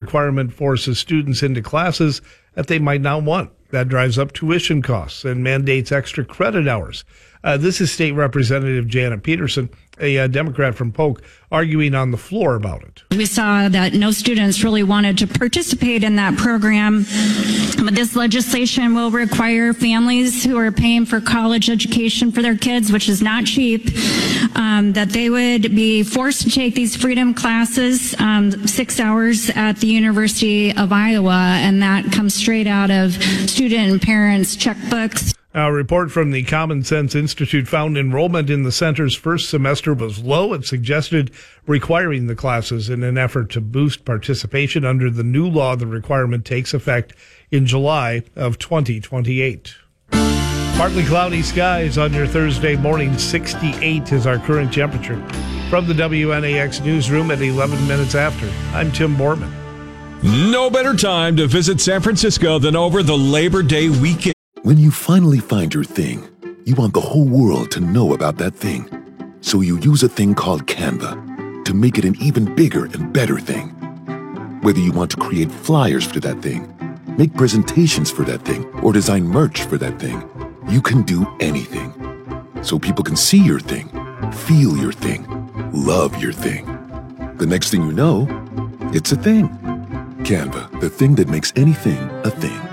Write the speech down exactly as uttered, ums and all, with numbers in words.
requirement forces students into classes that they might not want. That drives up tuition costs and mandates extra credit hours. Uh, this is State Representative Janet Peterson, a uh, Democrat from Polk, arguing on the floor about it. We saw that no students really wanted to participate in that program. But this legislation will require families who are paying for college education for their kids, which is not cheap, um, that they would be forced to take these freedom classes, um, six hours at the University of Iowa, and that comes straight out of student and parents' checkbooks. A report from the Common Sense Institute found enrollment in the center's first semester was low. It suggested requiring the classes in an effort to boost participation under the new law. The requirement takes effect in July of twenty twenty-eight. Partly cloudy skies on your Thursday morning. sixty-eight is our current temperature. From the W N A X newsroom at eleven minutes after, I'm Tim Borman. No better time to visit San Francisco than over the Labor Day weekend. When you finally find your thing, you want the whole world to know about that thing. So you use a thing called Canva to make it an even bigger and better thing. Whether you want to create flyers for that thing, make presentations for that thing, or design merch for that thing, you can do anything. So people can see your thing, feel your thing, love your thing. The next thing you know, it's a thing. Canva, the thing that makes anything a thing.